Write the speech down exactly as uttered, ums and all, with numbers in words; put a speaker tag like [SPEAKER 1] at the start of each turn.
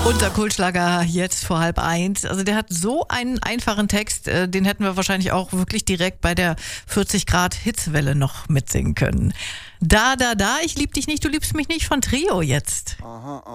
[SPEAKER 1] Unser Kultschlager jetzt vor halb eins. Also der hat so einen einfachen Text, äh, den hätten wir wahrscheinlich auch wirklich direkt bei der vierzig Grad Hitzewelle noch mitsingen können. Da, da, da, ich lieb dich nicht, du liebst mich nicht von Trio jetzt.
[SPEAKER 2] Aha, aha.